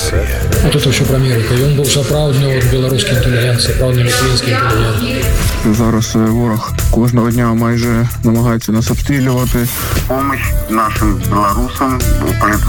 Росія. Тут ўсё пра Амерыку. Ён быў сапраўдны беларускі інтэлігент, сапраўдны літвінскі інтэлігент. Зараз ворог кожного дня майже намагається нас обстрілювати. Помощь нашим белорусам,